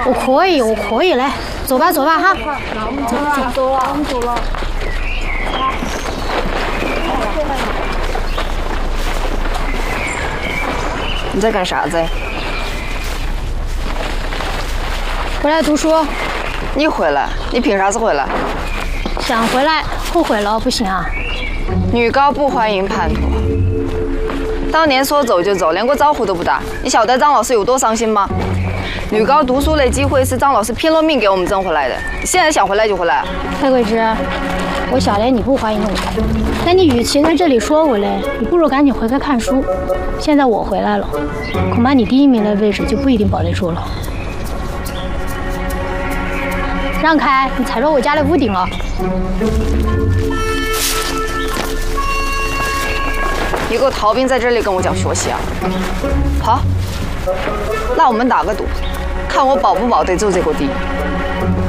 我可以，来，走吧哈。 走了。 你在干啥子？ 回来读书。 你回来？你凭啥子回来？ 想回来，后悔了不行啊。 女高不欢迎叛徒。当年说走就走，连个招呼都不打，你晓得张老师有多伤心吗？女高读书的机会是张老师拼了命给我们争回来的，你现在想回来就回来。 蔡桂芝，我晓得你不欢迎我，但你与其在这里说回来，你不如赶紧回来看书。现在我回来了，恐怕你第一名的位置就不一定保得住了。让开，你踩着我家的屋顶了。 一个逃兵在这里跟我讲学习啊？好，那我们打个赌，看我保不保得住这个地。